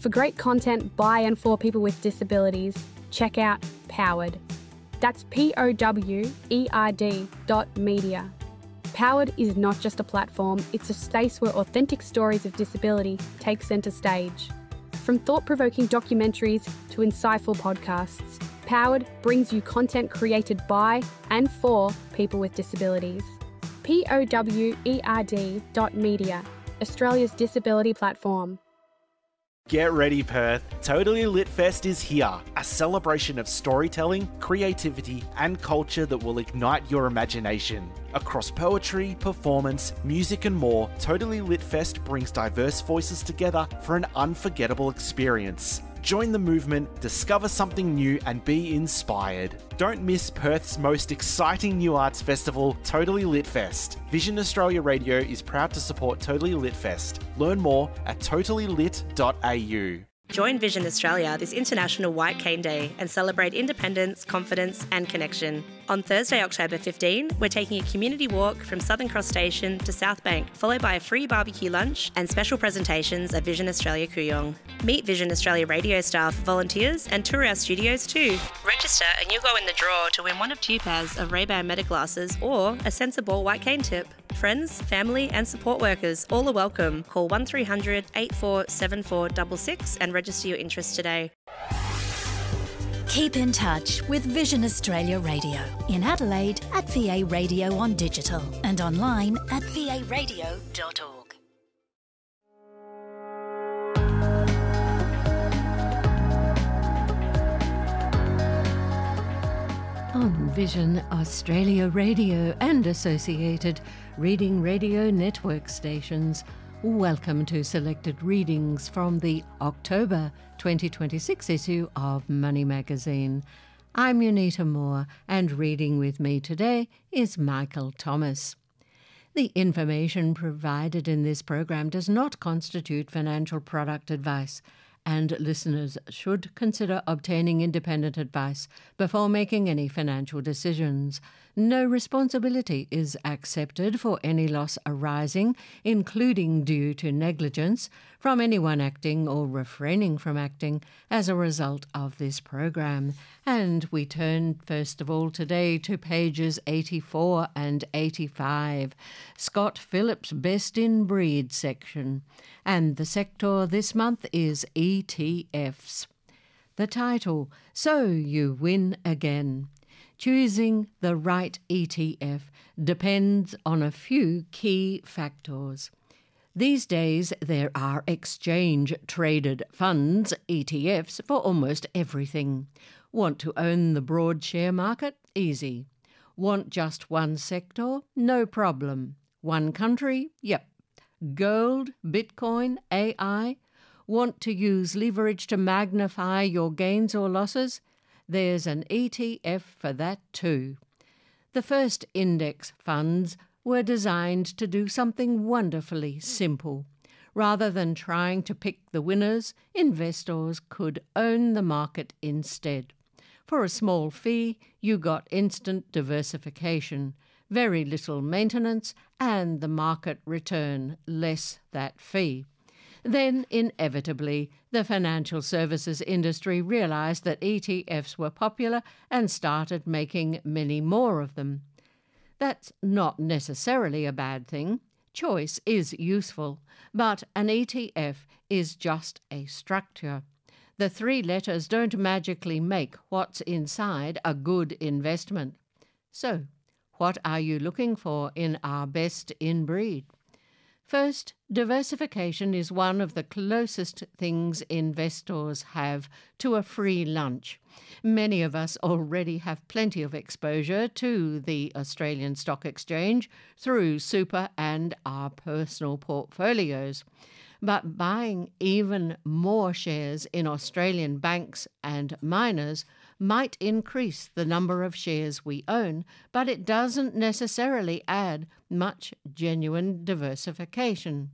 For great content by and for people with disabilities, check out Powered. That's POWERD.media. Powered is not just a platform, it's a space where authentic stories of disability take centre stage. From thought-provoking documentaries to insightful podcasts, Powered brings you content created by and for people with disabilities. POWERD.media, Australia's disability platform. Get ready, Perth. Totally Lit Fest is here, a celebration of storytelling, creativity, and culture that will ignite your imagination. Across poetry, performance, music, and more, Totally Lit Fest brings diverse voices together for an unforgettable experience. Join the movement, discover something new, and be inspired. Don't miss Perth's most exciting new arts festival, Totally Lit Fest. Vision Australia Radio is proud to support Totally Lit Fest. Learn more at totallylit.au. Join Vision Australia this International White Cane Day and celebrate independence, confidence and connection. On Thursday, October 15, we're taking a community walk from Southern Cross Station to South Bank, followed by a free barbecue lunch and special presentations at Vision Australia Kooyong. Meet Vision Australia radio staff, volunteers and tour our studios too. Register and you'll go in the draw to win one of 2 pairs of Ray-Ban Meta glasses or a sensible white cane tip. Friends, family and support workers all are welcome. Call 1300 847466 and register your interest today. Keep in touch with Vision Australia Radio in Adelaide at VA Radio on digital and online at varadio.org. On Vision Australia Radio and associated Reading Radio Network stations, welcome to selected readings from the October 2026 issue of Money Magazine. I'm Unita Moore, and reading with me today is Michael Thomas. The information provided in this program does not constitute financial product advice, and listeners should consider obtaining independent advice before making any financial decisions. No responsibility is accepted for any loss arising, including due to negligence, from anyone acting or refraining from acting as a result of this program. And we turn first of all today to pages 84 and 85, Scott Phillips' Best in Breed section. And the sector this month is ETFs. The title, So You Win Again. Choosing the right ETF depends on a few key factors. These days, there are exchange-traded funds, ETFs, for almost everything. Want to own the broad share market? Easy. Want just one sector? No problem. One country? Yep. Gold, Bitcoin, AI? Want to use leverage to magnify your gains or losses? There's an ETF for that too. The first index funds were designed to do something wonderfully simple. Rather than trying to pick the winners, investors could own the market instead. For a small fee, you got instant diversification, very little maintenance, and the market return less that fee. Then, inevitably, the financial services industry realized that ETFs were popular and started making many more of them. That's not necessarily a bad thing. Choice is useful, but an ETF is just a structure. The 3 letters don't magically make what's inside a good investment. So, what are you looking for in our best in breed? First, diversification is one of the closest things investors have to a free lunch. Many of us already have plenty of exposure to the Australian Stock Exchange through super and our personal portfolios. But buying even more shares in Australian banks and miners might increase the number of shares we own, but it doesn't necessarily add much genuine diversification.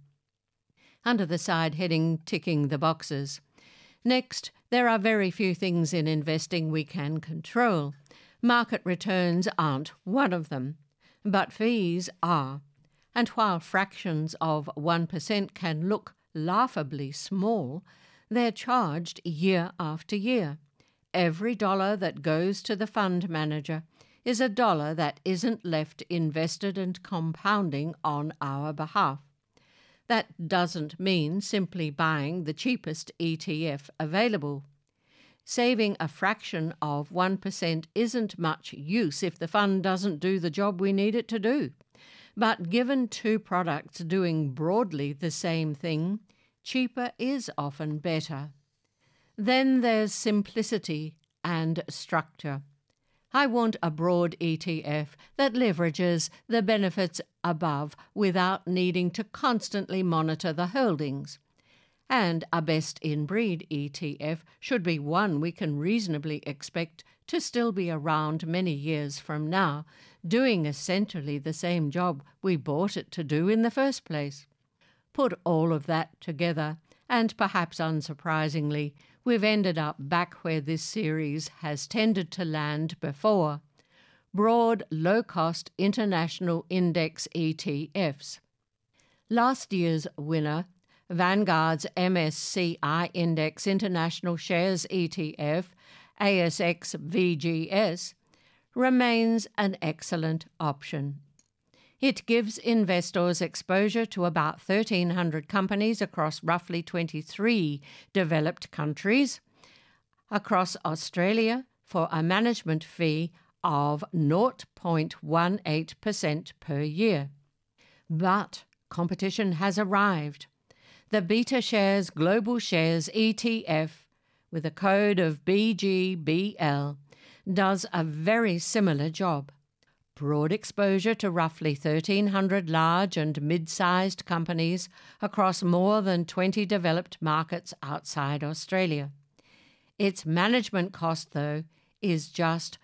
Under the side heading ticking the boxes. Next, there are very few things in investing we can control. Market returns aren't one of them, but fees are. And while fractions of 1% can look laughably small, They're charged year after year. Every dollar that goes to the fund manager is a dollar that isn't left invested and compounding on our behalf. That doesn't mean simply buying the cheapest ETF available. Saving a fraction of 1% isn't much use if the fund doesn't do the job we need it to do. But given two products doing broadly the same thing, cheaper is often better. Then there's simplicity and structure. I want a broad ETF that leverages the benefits above without needing to constantly monitor the holdings. And a best-in-breed ETF should be one we can reasonably expect to still be around many years from now, doing essentially the same job we bought it to do in the first place. Put all of that together, and perhaps unsurprisingly, we've ended up back where this series has tended to land before: broad, low-cost international index ETFs. Last year's winner, Vanguard's MSCI Index International Shares ETF, ASX VGS, remains an excellent option. It gives investors exposure to about 1,300 companies across roughly 23 developed countries, across Australia, for a management fee of 0.18% per year. But competition has arrived. The BetaShares Global Shares ETF, with a code of BGBL, does a very similar job. Broad exposure to roughly 1,300 large and mid-sized companies across more than 20 developed markets outside Australia. Its management cost, though, is just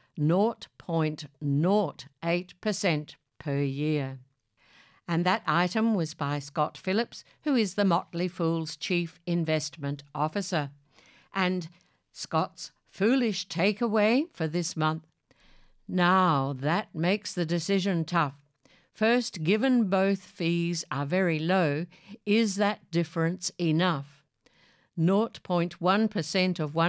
0.08% per year. And that item was by Scott Phillips, who is the Motley Fool's Chief Investment Officer. And Scott's foolish takeaway for this month: now that makes the decision tough. First, given both fees are very low, is that difference enough? 0.1% of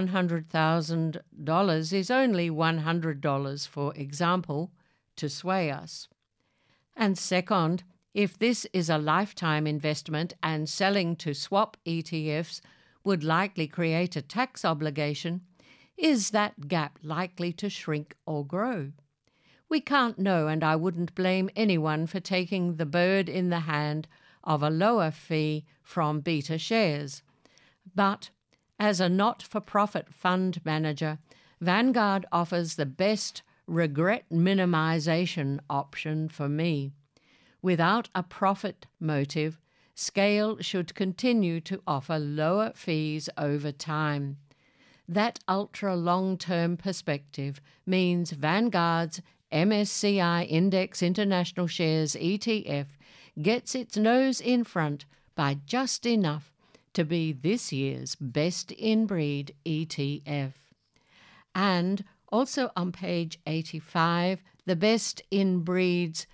$100,000 is only $100, for example, to sway us. And second, if this is a lifetime investment and selling to swap ETFs would likely create a tax obligation, is that gap likely to shrink or grow? We can't know, and I wouldn't blame anyone for taking the bird in the hand of a lower fee from BetaShares. But as a not-for-profit fund manager, Vanguard offers the best regret minimization option for me. Without a profit motive, Scale should continue to offer lower fees over time. That ultra-long-term perspective means Vanguard's MSCI Index International Shares ETF gets its nose in front by just enough to be this year's best-in-breed ETF. And also on page 85, the best-in-breeds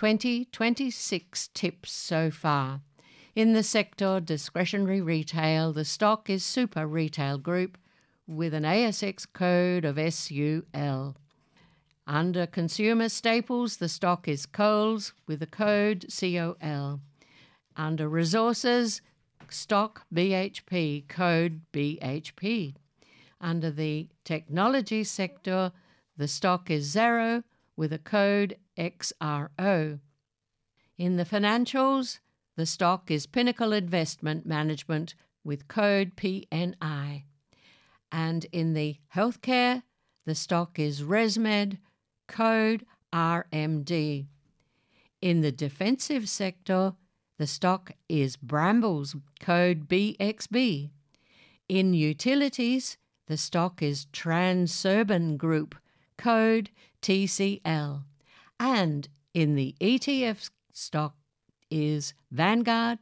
2026 tips so far. In the sector discretionary retail, the stock is Super Retail Group with an ASX code of SUL. Under consumer staples, the stock is Coles with a code COL. Under resources, stock BHP, code BHP. Under the technology sector, the stock is Xero with a code XRO. In the financials, the stock is Pinnacle Investment Management with code PNI. And in the healthcare, the stock is ResMed, code RMD. In the defensive sector, the stock is Brambles, code BXB. In utilities, the stock is Transurban Group, code TCL. And in the ETF stock is Vanguard,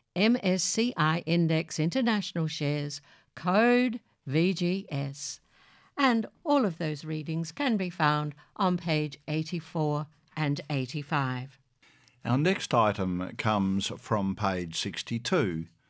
MSCI Index International Shares, code VGS. And all of those readings can be found on page 84 and 85. Our next item comes from page 62.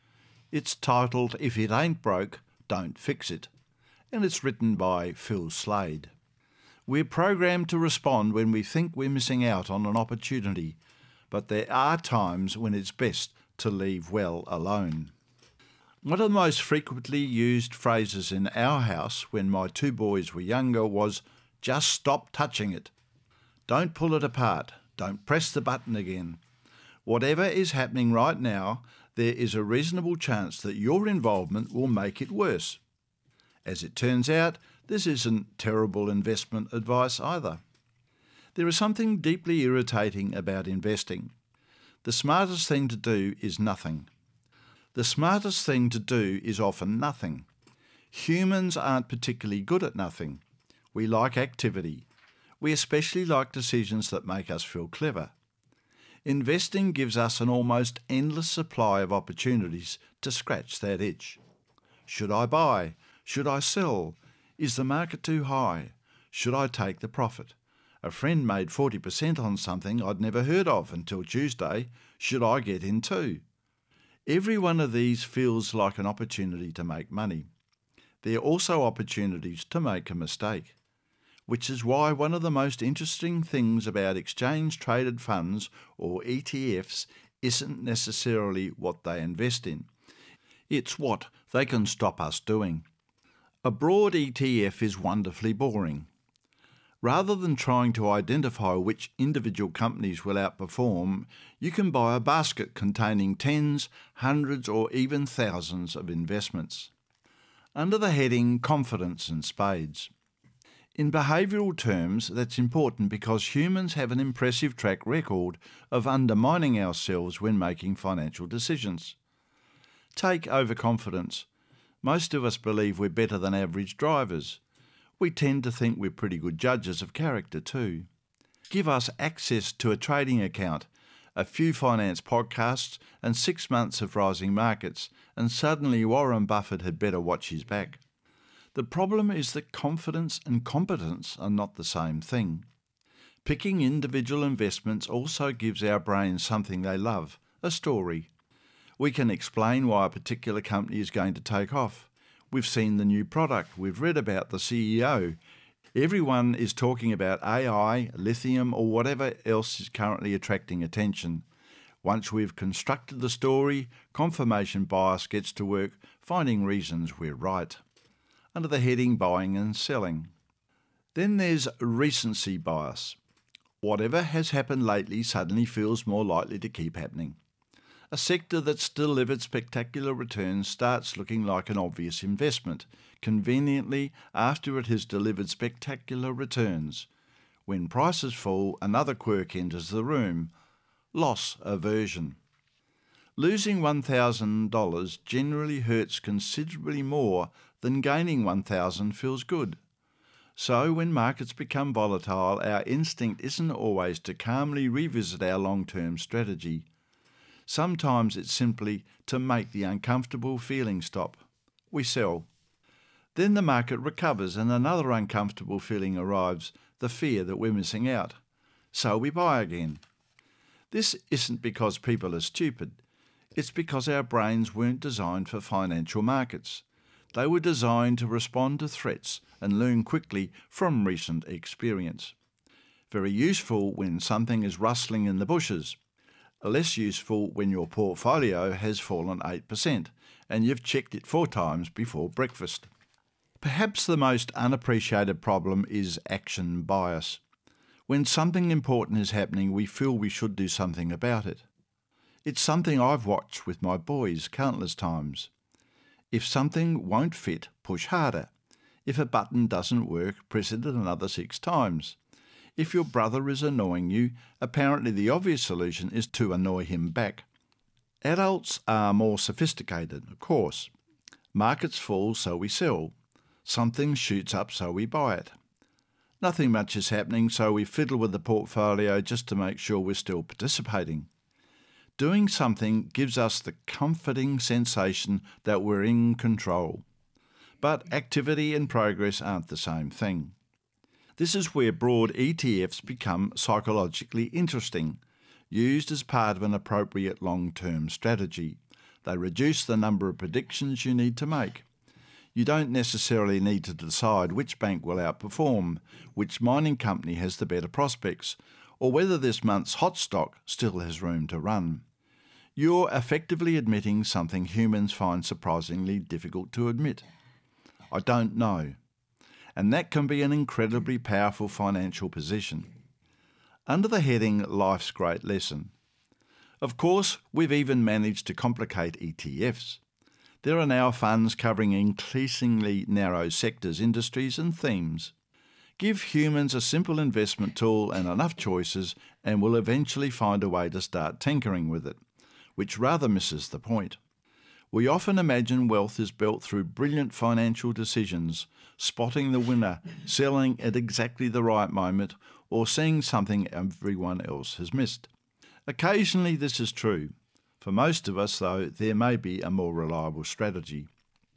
It's titled If It Ain't Broke, Don't Fix It, and it's written by Phil Slade. We're programmed to respond when we think we're missing out on an opportunity, but there are times when it's best to leave well alone. One of the most frequently used phrases in our house when my two boys were younger was, "Just stop touching it. Don't pull it apart. Don't press the button again. Whatever is happening right now, there is a reasonable chance that your involvement will make it worse." As it turns out, this isn't terrible investment advice either. There is something deeply irritating about investing. The smartest thing to do is nothing. The smartest thing to do is often nothing. Humans aren't particularly good at nothing. We like activity. We especially like decisions that make us feel clever. Investing gives us an almost endless supply of opportunities to scratch that itch. Should I buy? Should I sell? Is the market too high? Should I take the profit? A friend made 40% on something I'd never heard of until Tuesday. Should I get in too? Every one of these feels like an opportunity to make money. There are also opportunities to make a mistake, which is why one of the most interesting things about exchange-traded funds, or ETFs, isn't necessarily what they invest in. It's what they can stop us doing. A broad ETF is wonderfully boring. Rather than trying to identify which individual companies will outperform, you can buy a basket containing tens, hundreds, or even thousands of investments. Under the heading Confidence and Spades. In behavioural terms, that's important because humans have an impressive track record of undermining ourselves when making financial decisions. Take overconfidence. Most of us believe we're better than average drivers. We tend to think we're pretty good judges of character too. Give us access to a trading account, a few finance podcasts, and 6 months of rising markets, and suddenly Warren Buffett had better watch his back. The problem is that confidence and competence are not the same thing. Picking individual investments also gives our brains something they love, a story. We can explain why a particular company is going to take off. We've seen the new product, we've read about the CEO. Everyone is talking about AI, lithium, or whatever else is currently attracting attention. Once we've constructed the story, confirmation bias gets to work, finding reasons we're right. Under the heading Buying and Selling. Then there's recency bias. Whatever has happened lately suddenly feels more likely to keep happening. A sector that's delivered spectacular returns starts looking like an obvious investment, conveniently after it has delivered spectacular returns. When prices fall, another quirk enters the room: loss aversion. Losing $1,000 generally hurts considerably more than gaining $1,000 feels good. So when markets become volatile, our instinct isn't always to calmly revisit our long-term strategy. Sometimes it's simply to make the uncomfortable feeling stop. We sell. Then the market recovers and another uncomfortable feeling arrives, the fear that we're missing out. So we buy again. This isn't because people are stupid. It's because our brains weren't designed for financial markets. They were designed to respond to threats and learn quickly from recent experience. Very useful when something is rustling in the bushes. Less useful when your portfolio has fallen 8% and you've checked it 4 times before breakfast. Perhaps the most unappreciated problem is action bias. When something important is happening, we feel we should do something about it. It's something I've watched with my boys countless times. If something won't fit, push harder. If a button doesn't work, press it another 6 times. If your brother is annoying you, apparently the obvious solution is to annoy him back. Adults are more sophisticated, of course. Markets fall, so we sell. Something shoots up, so we buy it. Nothing much is happening, so we fiddle with the portfolio just to make sure we're still participating. Doing something gives us the comforting sensation that we're in control. But activity and progress aren't the same thing. This is where broad ETFs become psychologically interesting, used as part of an appropriate long-term strategy. They reduce the number of predictions you need to make. You don't necessarily need to decide which bank will outperform, which mining company has the better prospects, or whether this month's hot stock still has room to run. You're effectively admitting something humans find surprisingly difficult to admit. I don't know. And that can be an incredibly powerful financial position. Under the heading Life's Great Lesson. Of course, we've even managed to complicate ETFs. There are now funds covering increasingly narrow sectors, industries and themes. Give humans a simple investment tool and enough choices and we'll eventually find a way to start tinkering with it, which rather misses the point. We often imagine wealth is built through brilliant financial decisions, spotting the winner, selling at exactly the right moment, or seeing something everyone else has missed. Occasionally this is true. For most of us, though, there may be a more reliable strategy.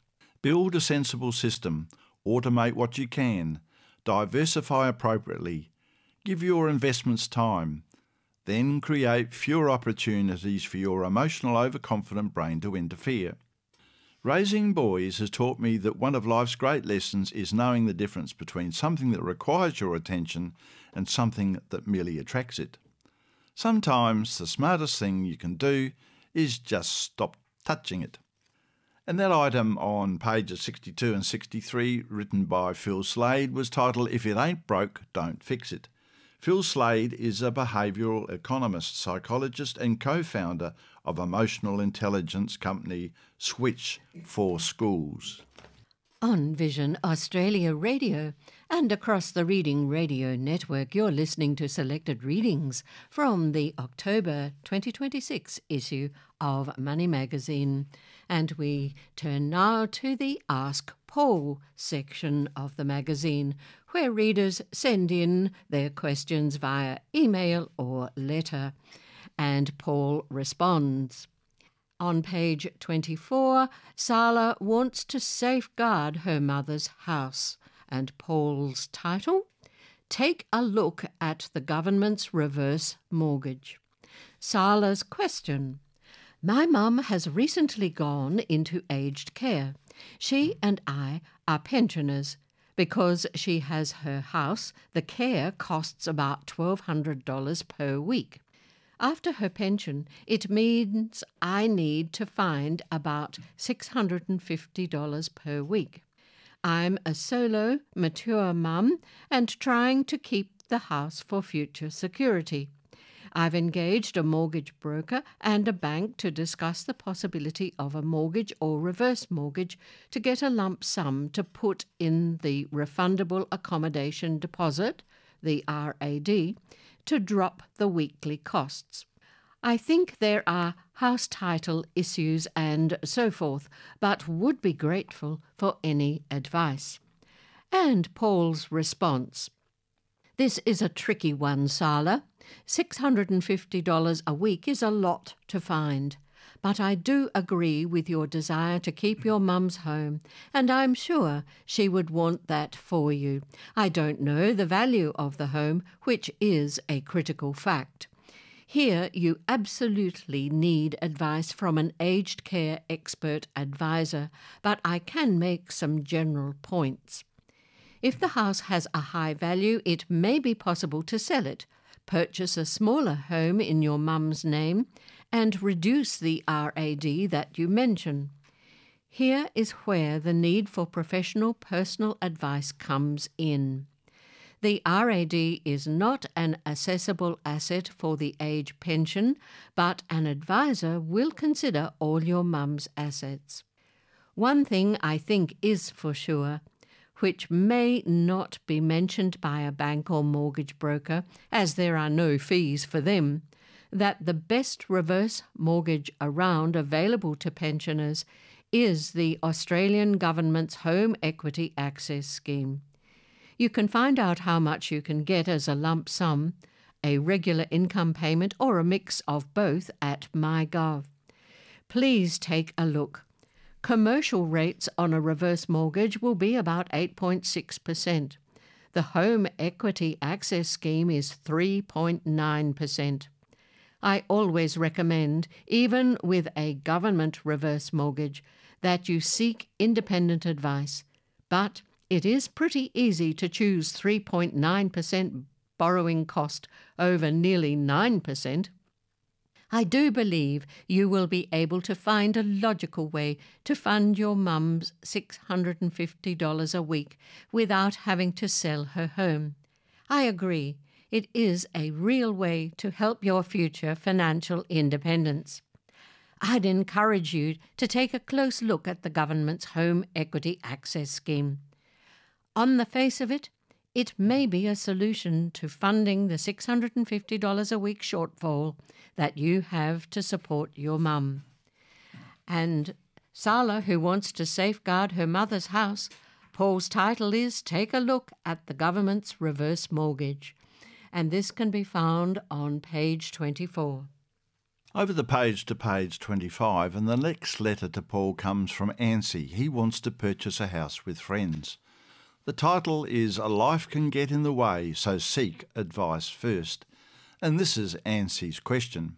Build a sensible system, automate what you can, diversify appropriately, give your investments time, then create fewer opportunities for your emotional overconfident brain to interfere. Raising boys has taught me that one of life's great lessons is knowing the difference between something that requires your attention and something that merely attracts it. Sometimes the smartest thing you can do is just stop touching it. And that item on pages 62 and 63, written by Phil Slade, was titled, If It Ain't Broke, Don't Fix It. Phil Slade is a behavioural economist, psychologist and co-founder of emotional intelligence company Switch for Schools. On Vision Australia Radio and across the Reading Radio Network, you're listening to selected readings from the October 2026 issue of Money Magazine. And we turn now to the Ask Paul section of the magazine, where readers send in their questions via email or letter, and Paul responds. On page 24, Sala wants to safeguard her mother's house, and Paul's title, Take a Look at the Government's Reverse Mortgage. Sala's question, My mum has recently gone into aged care. She and I are pensioners. Because she has her house, the care costs about $1,200 per week. After her pension, it means I need to find about $650 per week. I'm a solo, mature mum and trying to keep the house for future security. I've engaged a mortgage broker and a bank to discuss the possibility of a mortgage or reverse mortgage to get a lump sum to put in the refundable accommodation deposit, the RAD, to drop the weekly costs. I think there are house title issues and so forth, but would be grateful for any advice. And Paul's response. This is a tricky one, Sala. $650 a week is a lot to find. But I do agree with your desire to keep your mum's home, and I'm sure she would want that for you. I don't know the value of the home, which is a critical fact. Here you absolutely need advice from an aged care expert advisor, but I can make some general points. If the house has a high value, it may be possible to sell it, purchase a smaller home in your mum's name, and reduce the RAD that you mention. Here is where the need for professional personal advice comes in. The RAD is not an assessable asset for the age pension, but an advisor will consider all your mum's assets. One thing I think is for sure, which may not be mentioned by a bank or mortgage broker, as there are no fees for them, that the best reverse mortgage around available to pensioners is the Australian Government's Home Equity Access Scheme. You can find out how much you can get as a lump sum, a regular income payment, or a mix of both at MyGov. Please take a look. Commercial rates on a reverse mortgage will be about 8.6%. The Home Equity Access Scheme is 3.9%. I always recommend, even with a government reverse mortgage, that you seek independent advice. But it is pretty easy to choose 3.9% borrowing cost over nearly 9%. I do believe you will be able to find a logical way to fund your mum's $650 a week without having to sell her home. I agree, it is a real way to help your future financial independence. I'd encourage you to take a close look at the government's Home Equity Access Scheme. On the face of it, it may be a solution to funding the $650 a week shortfall that you have to support your mum. And Sala, who wants to safeguard her mother's house, Paul's title is Take a Look at the Government's Reverse Mortgage, and this can be found on page 24. Over the page to page 25, and the next letter to Paul comes from Ansi. He wants to purchase a house with friends. The title is A Life Can Get in the Way, so seek advice first. And this is Ansi's question.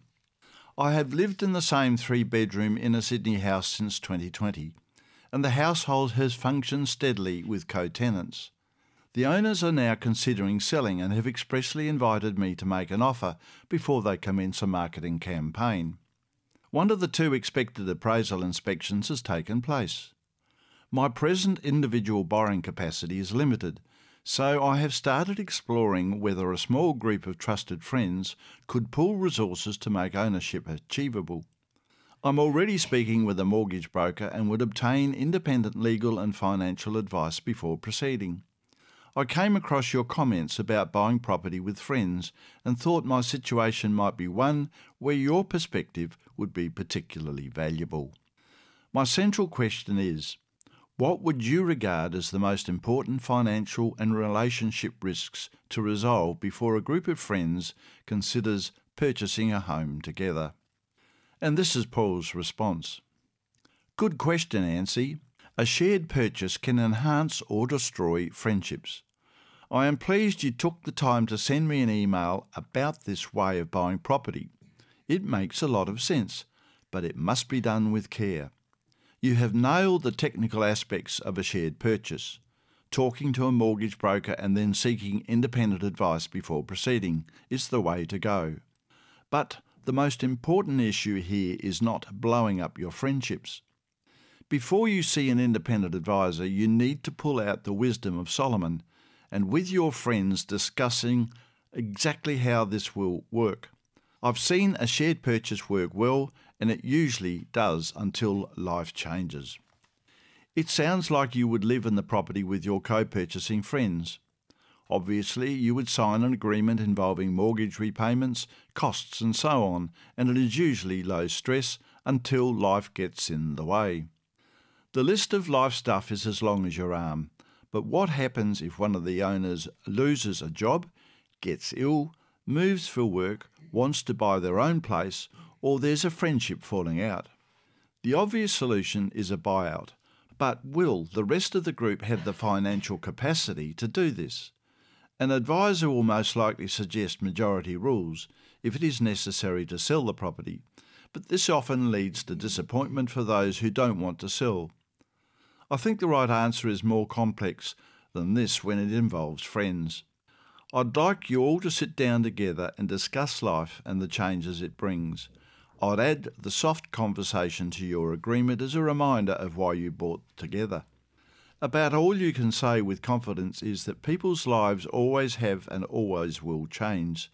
I have lived in the same 3-bedroom inner Sydney house since 2020, and the household has functioned steadily with co-tenants. The owners are now considering selling and have expressly invited me to make an offer before they commence a marketing campaign. One of the 2 expected appraisal inspections has taken place. My present individual borrowing capacity is limited, so I have started exploring whether a small group of trusted friends could pool resources to make ownership achievable. I'm already speaking with a mortgage broker and would obtain independent legal and financial advice before proceeding. I came across your comments about buying property with friends and thought my situation might be one where your perspective would be particularly valuable. My central question is, what would you regard as the most important financial and relationship risks to resolve before a group of friends considers purchasing a home together? And this is Paul's response. Good question, Ansi. A shared purchase can enhance or destroy friendships. I am pleased you took the time to send me an email about this way of buying property. It makes a lot of sense, but it must be done with care. You have nailed the technical aspects of a shared purchase. Talking to a mortgage broker and then seeking independent advice before proceeding is the way to go. But the most important issue here is not blowing up your friendships. Before you see an independent advisor, you need to pull out the wisdom of Solomon and with your friends discussing exactly how this will work. I've seen a shared purchase work well, and it usually does until life changes. It sounds like you would live in the property with your co-purchasing friends. Obviously, you would sign an agreement involving mortgage repayments, costs and so on, and it is usually low stress until life gets in the way. The list of life stuff is as long as your arm, but what happens if one of the owners loses a job, gets ill, moves for work, wants to buy their own place, or there's a friendship falling out? The obvious solution is a buyout, but will the rest of the group have the financial capacity to do this? An advisor will most likely suggest majority rules if it is necessary to sell the property, but this often leads to disappointment for those who don't want to sell. I think the right answer is more complex than this when it involves friends. I'd like you all to sit down together and discuss life and the changes it brings. I'd add the soft conversation to your agreement as a reminder of why you bought together. About all you can say with confidence is that people's lives always have and always will change.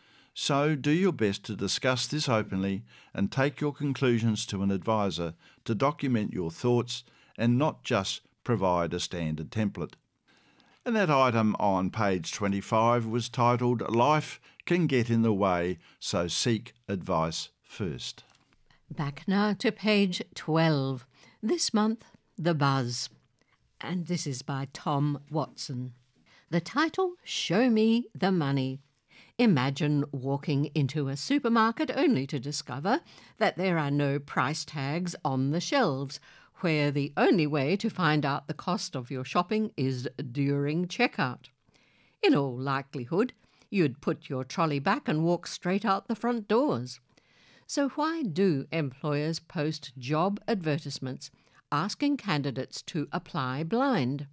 So do your best to discuss this openly and take your conclusions to an advisor to document your thoughts and not just provide a standard template. And that item on page 25 was titled Life Can Get in the Way, so seek advice first. Back now to page 12. This month, The Buzz. And this is by Tom Watson. The title, Show Me the Money. Imagine walking into a supermarket only to discover that there are no price tags on the shelves, where the only way to find out the cost of your shopping is during checkout. In all likelihood, You'd put your trolley back and walk straight out the front doors. So why do employers post job advertisements asking candidates to apply blind?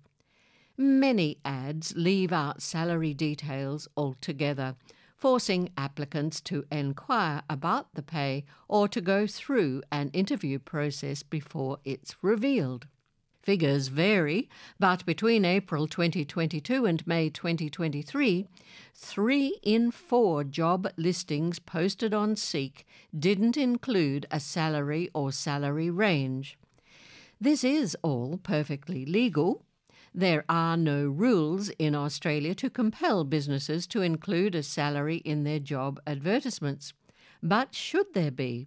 Many ads leave out salary details altogether, forcing applicants to enquire about the pay or to go through an interview process before it's revealed. Figures vary, but between April 2022 and May 2023, 3 in 4 job listings posted on Seek didn't include a salary or salary range. This is all perfectly legal. There are no rules in Australia to compel businesses to include a salary in their job advertisements. But should there be?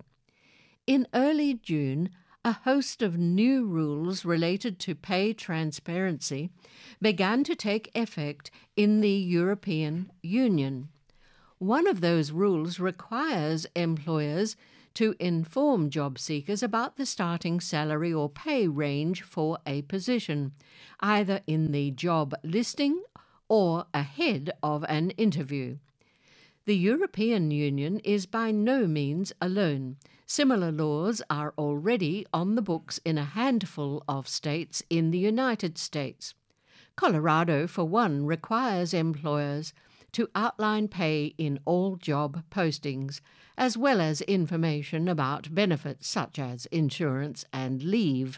In early June, a host of new rules related to pay transparency began to take effect in the European Union. One of those rules requires employers to inform job seekers about the starting salary or pay range for a position, either in the job listing or ahead of an interview. The European Union is by no means alone. Similar laws are already on the books in a handful of states in the United States. Colorado, for one, requires employers to outline pay in all job postings, as well as information about benefits such as insurance and leave.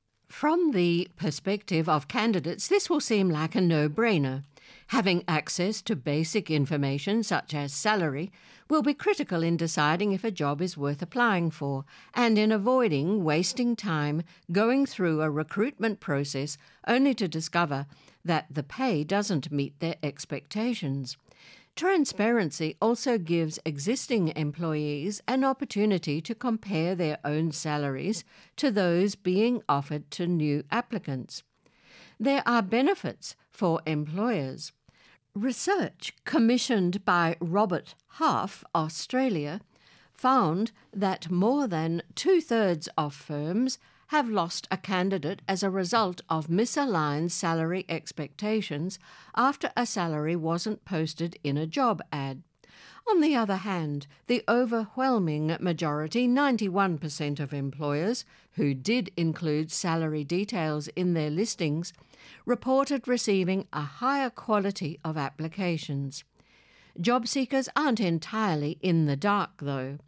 From the perspective of candidates, this will seem like a no-brainer. Having access to basic information such as salary will be critical in deciding if a job is worth applying for and in avoiding wasting time going through a recruitment process only to discover that the pay doesn't meet their expectations. Transparency also gives existing employees an opportunity to compare their own salaries to those being offered to new applicants. There are benefits for employers. Research commissioned by Robert Half, Australia, found that more than 2/3 of firms have lost a candidate as a result of misaligned salary expectations after a salary wasn't posted in a job ad. On the other hand, the overwhelming majority, 91% of employers who did include salary details in their listings, reported receiving a higher quality of applications. Job seekers aren't entirely in the dark, though.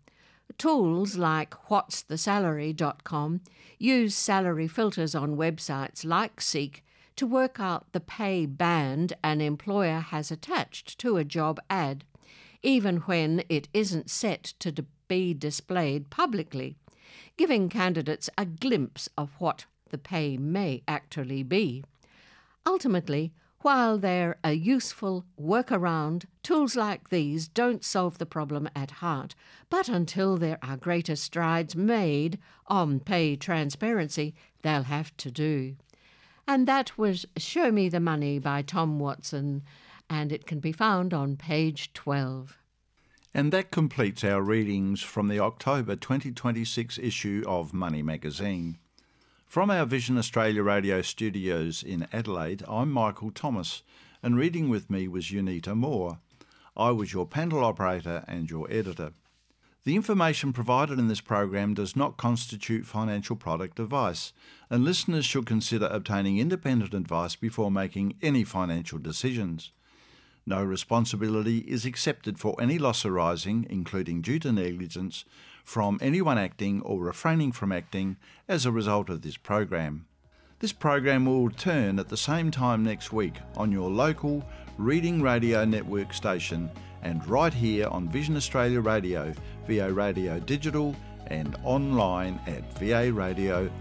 Tools like whatsthesalary.com use salary filters on websites like Seek to work out the pay band an employer has attached to a job ad, even when it isn't set to be displayed publicly, giving candidates a glimpse of what the pay may actually be. Ultimately, while they're a useful workaround, tools like these don't solve the problem at heart, but until there are greater strides made on pay transparency, they'll have to do. And that was Show Me the Money by Tom Watson, and it can be found on page 12. And that completes our readings from the October 2026 issue of Money Magazine. From our Vision Australia Radio studios in Adelaide, I'm Michael Thomas, and reading with me was Unita Moore. I was your panel operator and your editor. The information provided in this program does not constitute financial product advice, and listeners should consider obtaining independent advice before making any financial decisions. No responsibility is accepted for any loss arising, including due to negligence, from anyone acting or refraining from acting as a result of this program. This program will return at the same time next week on your local Reading Radio Network station and right here on Vision Australia Radio, VA Radio Digital and online at varadio.org.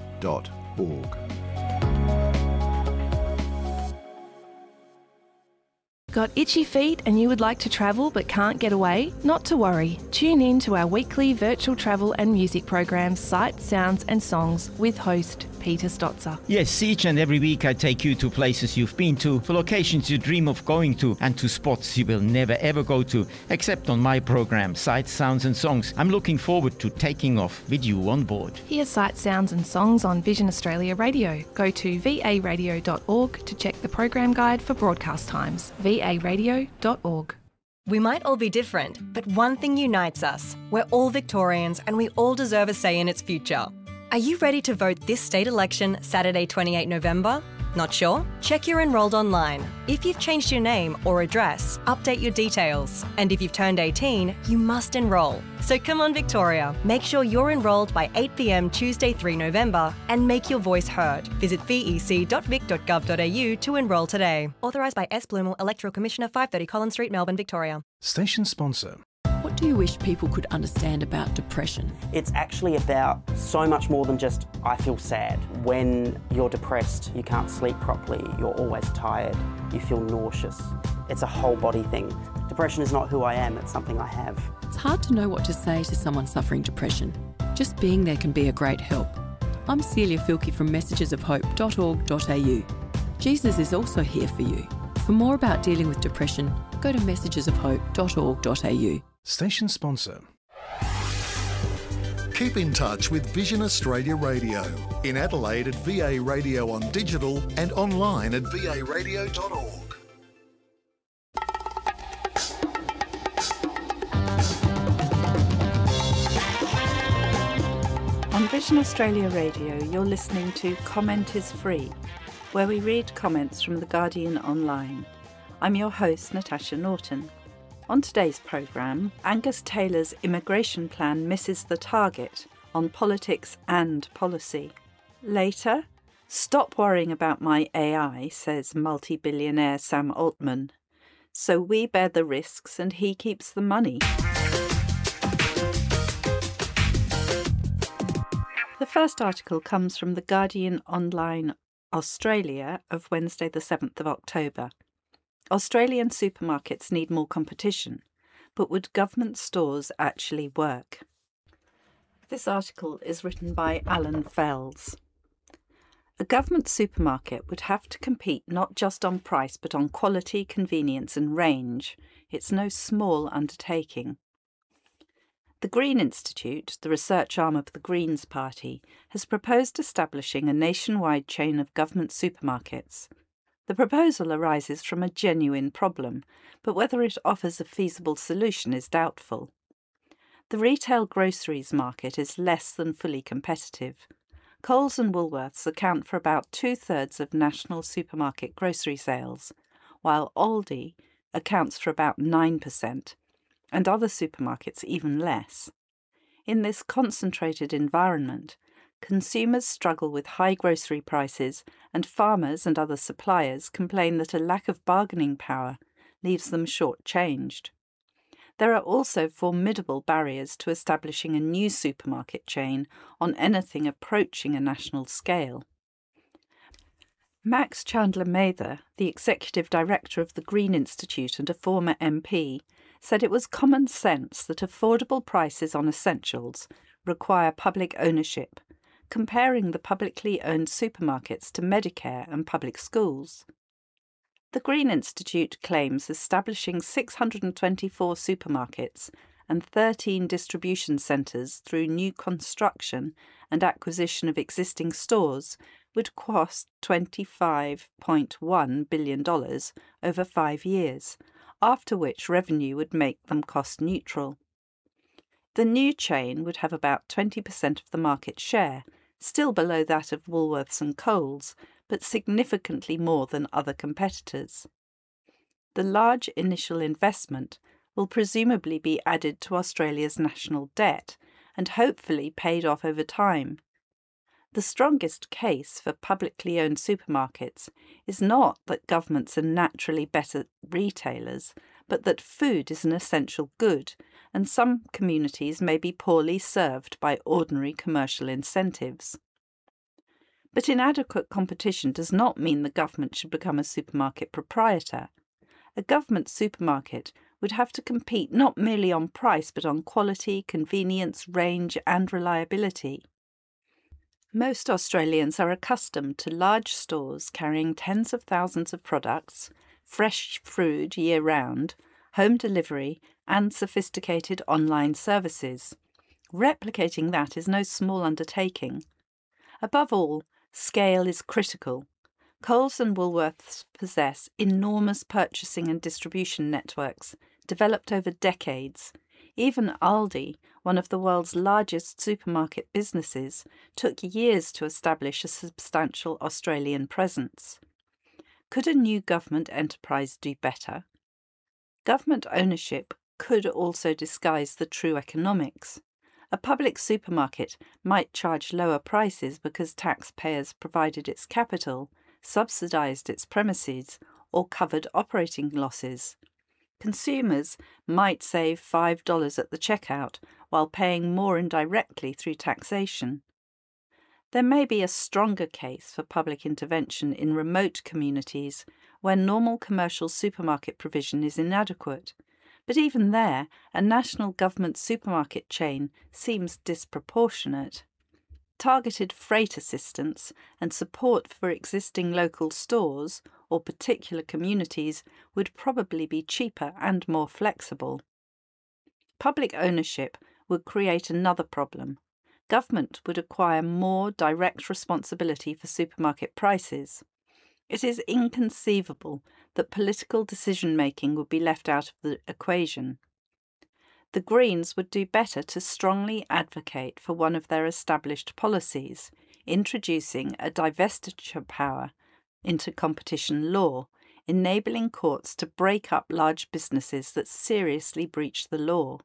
Got itchy feet and you would like to travel but can't get away? Not to worry. Tune in to our weekly virtual travel and music program, Sights, Sounds and Songs, with host Peter Stotzer. Yes, each and every week I take you to places you've been to, to locations you dream of going to, and to spots you will never ever go to, except on my program, Sights, Sounds and Songs. I'm looking forward to taking off with you on board. Hear Sights, Sounds and Songs on Vision Australia Radio. Go to varadio.org to check the program guide for broadcast times. varadio.org. We might all be different, but one thing unites us. We're all Victorians and we all deserve a say in its future. Are you ready to vote this state election Saturday, 28 November? Not sure? Check you're enrolled online. If you've changed your name or address, update your details. And if you've turned 18, you must enrol. So come on, Victoria. Make sure you're enrolled by 8 p.m. Tuesday, 3 November and make your voice heard. Visit vec.vic.gov.au to enrol today. Authorised by S. Blumel, Electoral Commissioner, 530 Collins Street, Melbourne, Victoria. Station sponsor. What do you wish people could understand about depression? It's actually about so much more than just, I feel sad. When you're depressed, you can't sleep properly, you're always tired, you feel nauseous. It's a whole body thing. Depression is not who I am, it's something I have. It's hard to know what to say to someone suffering depression. Just being there can be a great help. I'm Celia Filkey from messagesofhope.org.au. Jesus is also here for you. For more about dealing with depression, go to messagesofhope.org.au. Station sponsor. Keep in touch with Vision Australia Radio. In Adelaide at VA Radio on digital and online at varadio.org. On Vision Australia Radio, you're listening to Comment is Free, where we read comments from The Guardian online. I'm your host, Natasha Norton. On today's programme, Angus Taylor's immigration plan misses the target on politics and policy. Later, stop worrying about my AI, says multi-billionaire Sam Altman. So we bear the risks and he keeps the money. The first article comes from The Guardian Online Australia of Wednesday the 7th of October. Australian supermarkets need more competition, but would government stores actually work? This article is written by Alan Fells. A government supermarket would have to compete not just on price but on quality, convenience and range. It's no small undertaking. The Green Institute, the research arm of the Greens Party, has proposed establishing a nationwide chain of government supermarkets. The proposal arises from a genuine problem, but whether it offers a feasible solution is doubtful. The retail groceries market is less than fully competitive. Coles and Woolworths account for about 2/3 of national supermarket grocery sales, while Aldi accounts for about 9%, and other supermarkets even less. In this concentrated environment, consumers struggle with high grocery prices, and farmers and other suppliers complain that a lack of bargaining power leaves them short-changed. There are also formidable barriers to establishing a new supermarket chain on anything approaching a national scale. Max Chandler-Mather, the executive director of the Green Institute and a former MP, said it was common sense that affordable prices on essentials require public ownership, comparing the publicly owned supermarkets to Medicare and public schools. The Green Institute claims establishing 624 supermarkets and 13 distribution centres through new construction and acquisition of existing stores would cost $25.1 billion over 5 years, after which revenue would make them cost neutral. The new chain would have about 20% of the market share, still below that of Woolworths and Coles, but significantly more than other competitors. The large initial investment will presumably be added to Australia's national debt and hopefully paid off over time. The strongest case for publicly owned supermarkets is not that governments are naturally better retailers, but that food is an essential good, and some communities may be poorly served by ordinary commercial incentives. But inadequate competition does not mean the government should become a supermarket proprietor. A government supermarket would have to compete not merely on price but on quality, convenience, range and reliability. Most Australians are accustomed to large stores carrying tens of thousands of products, fresh food year-round, home delivery and sophisticated online services. Replicating that is no small undertaking. Above all, scale is critical. Coles and Woolworths possess enormous purchasing and distribution networks, developed over decades. Even Aldi, one of the world's largest supermarket businesses, took years to establish a substantial Australian presence. Could a new government enterprise do better? Government ownership could also disguise the true economics. A public supermarket might charge lower prices because taxpayers provided its capital, subsidised its premises, or covered operating losses. Consumers might save $5 at the checkout while paying more indirectly through taxation. There may be a stronger case for public intervention in remote communities where normal commercial supermarket provision is inadequate, but even there, a national government supermarket chain seems disproportionate. Targeted freight assistance and support for existing local stores or particular communities would probably be cheaper and more flexible. Public ownership would create another problem. Government would acquire more direct responsibility for supermarket prices. It is inconceivable that political decision-making would be left out of the equation. The Greens would do better to strongly advocate for one of their established policies, introducing a divestiture power into competition law, enabling courts to break up large businesses that seriously breach the law.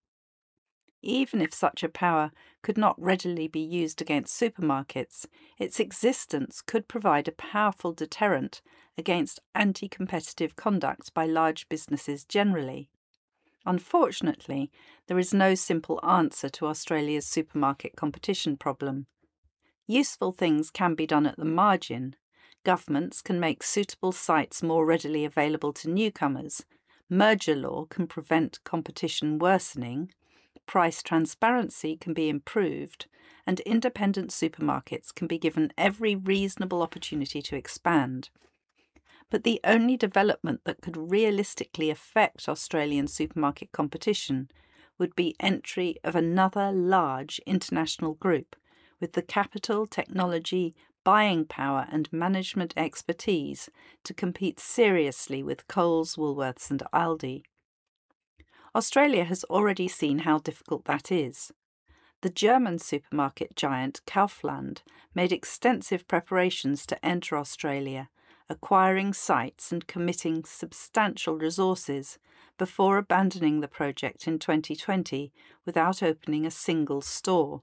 Even if such a power could not readily be used against supermarkets, its existence could provide a powerful deterrent against anti-competitive conduct by large businesses generally. Unfortunately, there is no simple answer to Australia's supermarket competition problem. Useful things can be done at the margin. Governments can make suitable sites more readily available to newcomers. Merger law can prevent competition worsening. Price transparency can be improved, and independent supermarkets can be given every reasonable opportunity to expand. But the only development that could realistically affect Australian supermarket competition would be entry of another large international group with the capital, technology, buying power and management expertise to compete seriously with Coles, Woolworths and Aldi. Australia has already seen how difficult that is. The German supermarket giant Kaufland made extensive preparations to enter Australia, acquiring sites and committing substantial resources before abandoning the project in 2020 without opening a single store.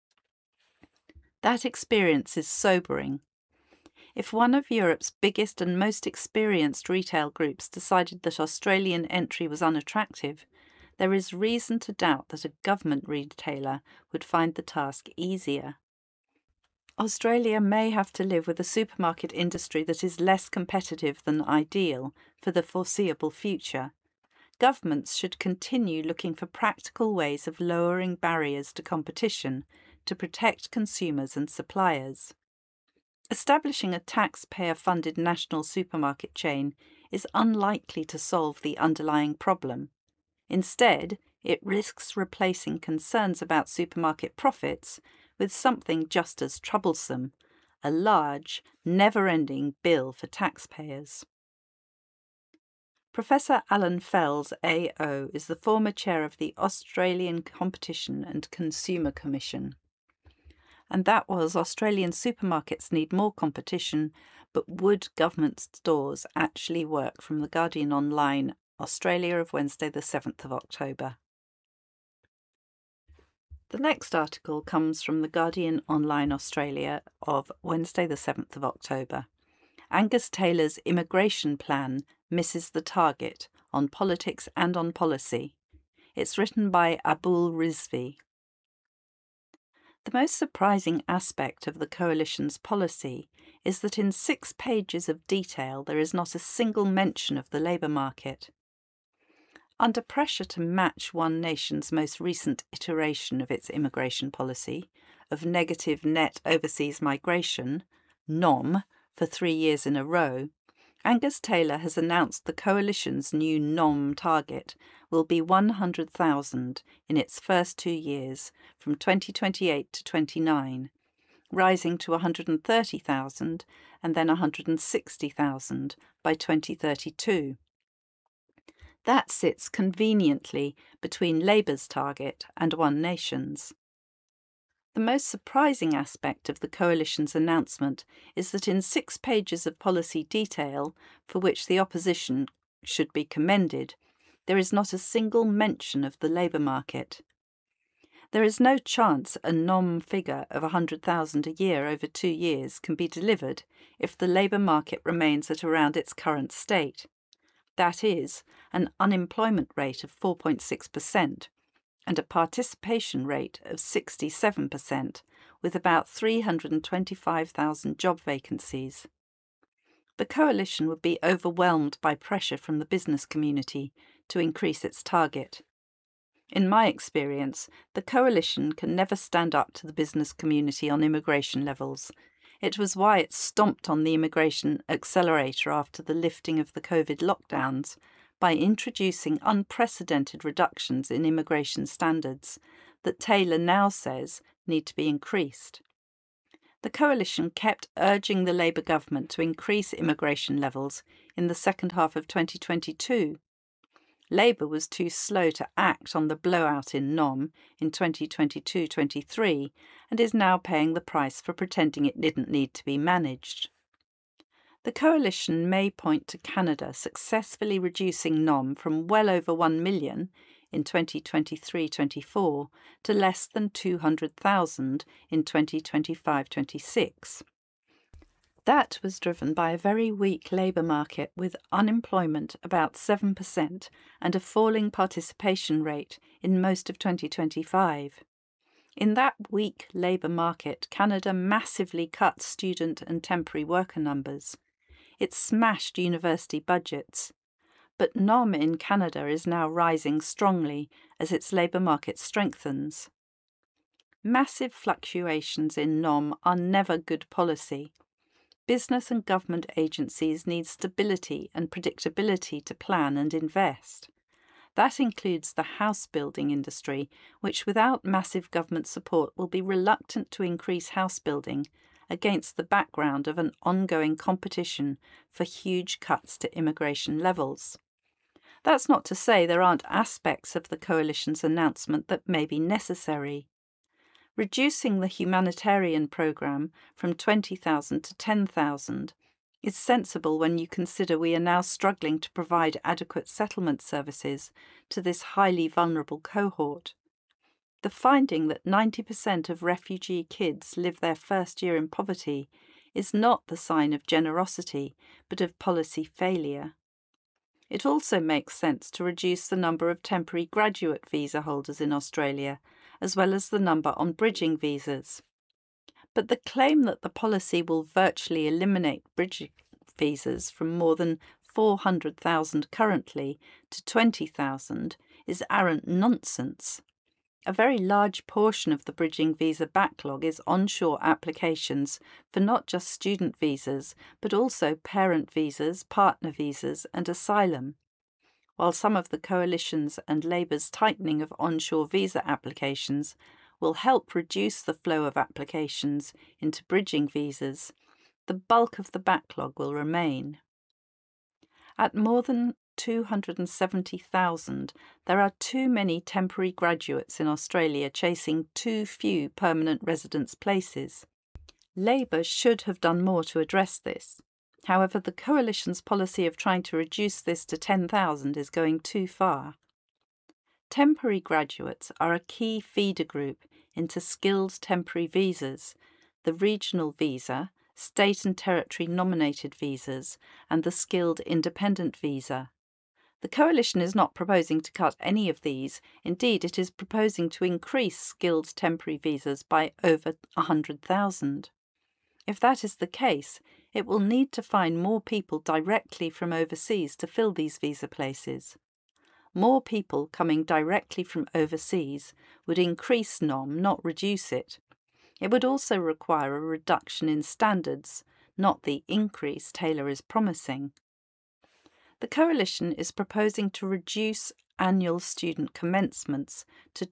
That experience is sobering. If one of Europe's biggest and most experienced retail groups decided that Australian entry was unattractive, there is reason to doubt that a government retailer would find the task easier. Australia may have to live with a supermarket industry that is less competitive than ideal for the foreseeable future. Governments should continue looking for practical ways of lowering barriers to competition to protect consumers and suppliers. Establishing a taxpayer-funded national supermarket chain is unlikely to solve the underlying problem. Instead, it risks replacing concerns about supermarket profits with something just as troublesome, a large, never-ending bill for taxpayers. Professor Alan Fels, AO, is the former chair of the Australian Competition and Consumer Commission. And that was Australian supermarkets need more competition, but would government stores actually work? From The Guardian Online, Australia of Wednesday the 7th of October. The next article comes from The Guardian Online Australia of Wednesday the 7th of October. Angus Taylor's immigration plan misses the target on politics and on policy. It's written by Abul Rizvi. The most surprising aspect of the Coalition's policy is that in 6 pages of detail there is not a single mention of the labour market. Under pressure to match One Nation's most recent iteration of its immigration policy, of negative net overseas migration, NOM, for 3 years in a row, Angus Taylor has announced the Coalition's new NOM target will be 100,000 in its first 2 years, from 2028 to 29, rising to 130,000 and then 160,000 by 2032. That sits conveniently between Labour's target and One Nation's. The most surprising aspect of the Coalition's announcement is that in 6 pages of policy detail, for which the opposition should be commended, there is not a single mention of the labour market. There is no chance a NOM figure of 100,000 a year over 2 years can be delivered if the labour market remains at around its current state. That is, an unemployment rate of 4.6%, and a participation rate of 67%, with about 325,000 job vacancies. The Coalition would be overwhelmed by pressure from the business community to increase its target. In my experience, the Coalition can never stand up to the business community on immigration levels. It was why it stomped on the immigration accelerator after the lifting of the COVID lockdowns, by introducing unprecedented reductions in immigration standards that Taylor now says need to be increased. The Coalition kept urging the Labour government to increase immigration levels in the second half of 2022. Labour was too slow to act on the blowout in NOM in 2022-23 and is now paying the price for pretending it didn't need to be managed. The Coalition may point to Canada successfully reducing NOM from well over 1 million in 2023-24 to less than 200,000 in 2025-26. That was driven by a very weak labour market with unemployment about 7% and a falling participation rate in most of 2025. In that weak labour market, Canada massively cut student and temporary worker numbers. It smashed university budgets. But NOM in Canada is now rising strongly as its labour market strengthens. Massive fluctuations in NOM are never good policy. Business and government agencies need stability and predictability to plan and invest. That includes the house building industry, which without massive government support will be reluctant to increase house building against the background of an ongoing competition for huge cuts to immigration levels. That's not to say there aren't aspects of the Coalition's announcement that may be necessary. Reducing the humanitarian programme from 20,000 to 10,000 is sensible when you consider we are now struggling to provide adequate settlement services to this highly vulnerable cohort. The finding that 90% of refugee kids live their first year in poverty is not the sign of generosity, but of policy failure. It also makes sense to reduce the number of temporary graduate visa holders in Australia, as well as the number on bridging visas. But the claim that the policy will virtually eliminate bridging visas from more than 400,000 currently to 20,000 is arrant nonsense. A very large portion of the bridging visa backlog is onshore applications for not just student visas, but also parent visas, partner visas and asylum. While some of the Coalition's and Labour's tightening of onshore visa applications will help reduce the flow of applications into bridging visas, the bulk of the backlog will remain. At more than 270,000, there are too many temporary graduates in Australia chasing too few permanent residence places. Labour should have done more to address this. However, the Coalition's policy of trying to reduce this to 10,000 is going too far. Temporary graduates are a key feeder group into skilled temporary visas, the regional visa, state and territory nominated visas, and the skilled independent visa. The Coalition is not proposing to cut any of these. Indeed, it is proposing to increase skilled temporary visas by over 100,000. If that is the case, it will need to find more people directly from overseas to fill these visa places. More people coming directly from overseas would increase NOM, not reduce it. It would also require a reduction in standards, not the increase Taylor is promising. The Coalition is proposing to reduce annual student commencements to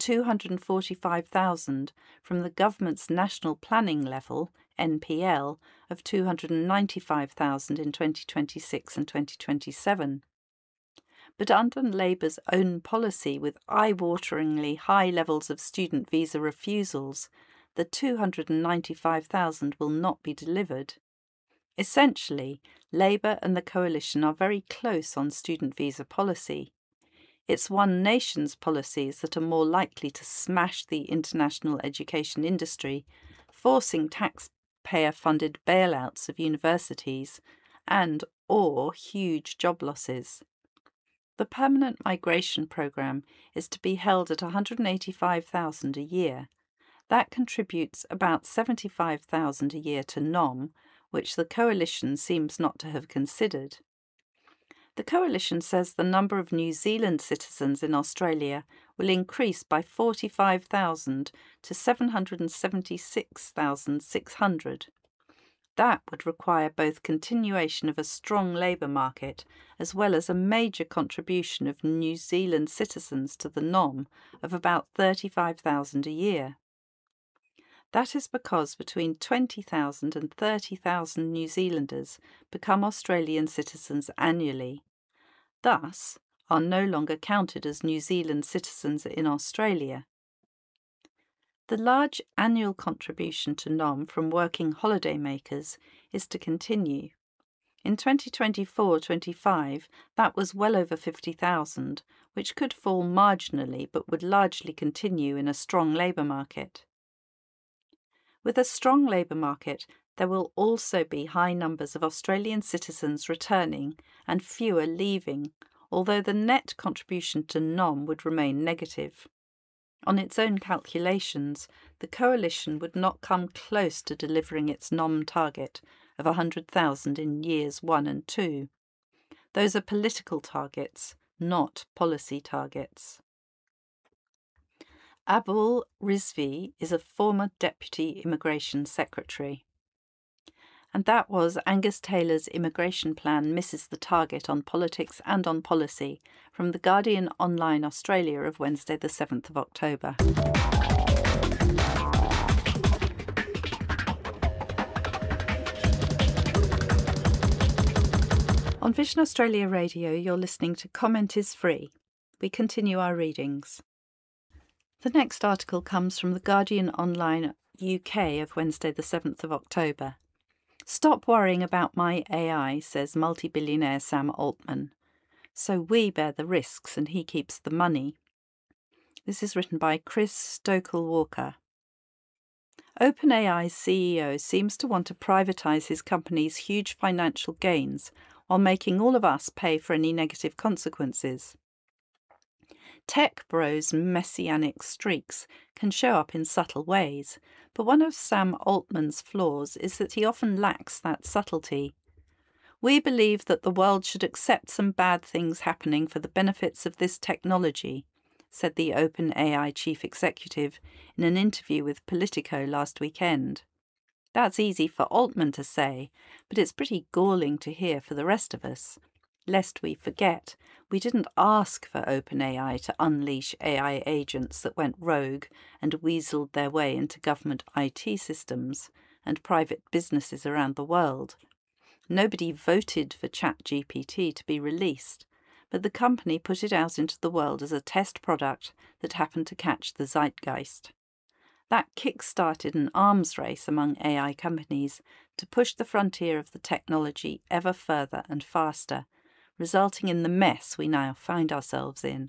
245,000 from the government's national planning level, NPL, of 295,000 in 2026 and 2027. but under Labour's own policy with eye-wateringly high levels of student visa refusals, the 295,000 will not be delivered. Essentially, Labour and the Coalition are very close on student visa policy. It's one nation's policies that are more likely to smash the international education industry, forcing taxpayer-funded bailouts of universities and/or huge job losses. The permanent migration programme is to be held at 185,000 a year. That contributes about 75,000 a year to NOM, which the Coalition seems not to have considered. The Coalition says the number of New Zealand citizens in Australia will increase by 45,000 to 776,600. That would require both continuation of a strong labour market as well as a major contribution of New Zealand citizens to the NOM of about 35,000 a year. That is because between 20,000 and 30,000 New Zealanders become Australian citizens annually, thus are no longer counted as New Zealand citizens in Australia. The large annual contribution to NOM from working holidaymakers is to continue. In 2024-25, that was well over 50,000, which could fall marginally but would largely continue in a strong labour market. With a strong labour market, there will also be high numbers of Australian citizens returning and fewer leaving, although the net contribution to NOM would remain negative. On its own calculations, the Coalition would not come close to delivering its NOM target of 100,000 in years 1 and 2. Those are political targets, not policy targets. Abul Rizvi is a former Deputy Immigration Secretary. And that was Angus Taylor's immigration plan misses the target on politics and on policy from The Guardian Online Australia of Wednesday the 7th of October. On Vision Australia Radio, you're listening to Comment is Free. We continue our readings. The next article comes from The Guardian Online UK of Wednesday the 7th of October. Stop worrying about my AI, says multi-billionaire Sam Altman. So we bear the risks and he keeps the money. This is written by Chris Stokel-Walker. OpenAI's CEO seems to want to privatise his company's huge financial gains while making all of us pay for any negative consequences. Tech bros' messianic streaks can show up in subtle ways, but one of Sam Altman's flaws is that he often lacks that subtlety. We believe that the world should accept some bad things happening for the benefits of this technology, said the OpenAI chief executive in an interview with Politico last weekend. That's easy for Altman to say, but it's pretty galling to hear for the rest of us. Lest we forget, we didn't ask for OpenAI to unleash AI agents that went rogue and weaseled their way into government IT systems and private businesses around the world. Nobody voted for ChatGPT to be released, but the company put it out into the world as a test product that happened to catch the zeitgeist. That kick-started an arms race among AI companies to push the frontier of the technology ever further and faster, resulting in the mess we now find ourselves in.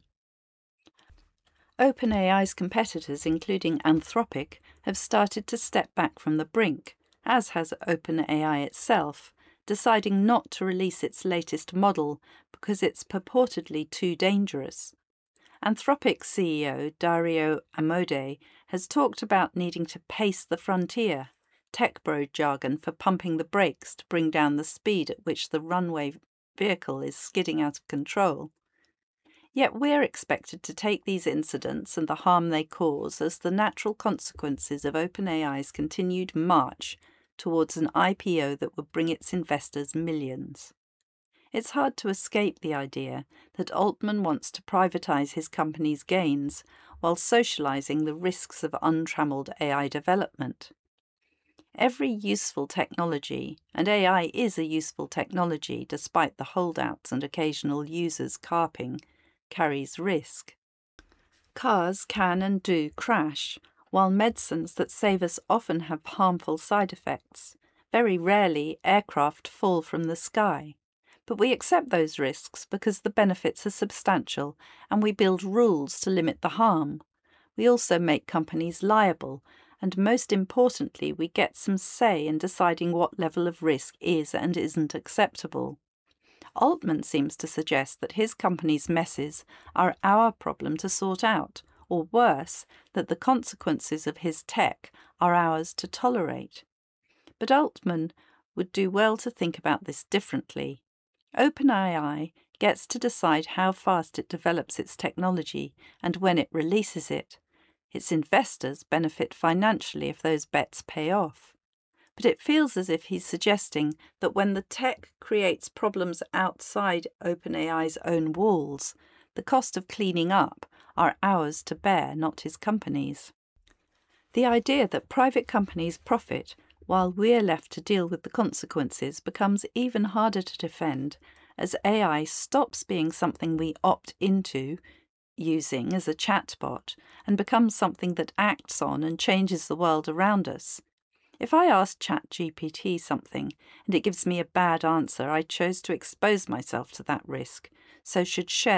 OpenAI's competitors, including Anthropic, have started to step back from the brink, as has OpenAI itself, deciding not to release its latest model because it's purportedly too dangerous. Anthropic's CEO, Dario Amodei, has talked about needing to pace the frontier, tech bro jargon for pumping the brakes to bring down the speed at which the runway vehicle is skidding out of control. Yet we're expected to take these incidents and the harm they cause as the natural consequences of OpenAI's continued march towards an IPO that would bring its investors millions. It's hard to escape the idea that Altman wants to privatise his company's gains while socialising the risks of untrammelled AI development. Every useful technology, and AI is a useful technology despite the holdouts and occasional users carping, carries risk. Cars can and do crash, while medicines that save us often have harmful side effects. Very rarely, aircraft fall from the sky. But we accept those risks because the benefits are substantial and we build rules to limit the harm. We also make companies liable, and most importantly, we get some say in deciding what level of risk is and isn't acceptable. Altman seems to suggest that his company's messes are our problem to sort out, or worse, that the consequences of his tech are ours to tolerate. But Altman would do well to think about this differently. OpenAI gets to decide how fast it develops its technology and when it releases it. Its investors benefit financially if those bets pay off. But it feels as if he's suggesting that when the tech creates problems outside OpenAI's own walls, the cost of cleaning up are ours to bear, not his company's. The idea that private companies profit while we're left to deal with the consequences becomes even harder to defend as AI stops being something we opt into using as a chatbot and becomes something that acts on and changes the world around us. If I ask ChatGPT something and it gives me a bad answer, I chose to expose myself to that risk, so should share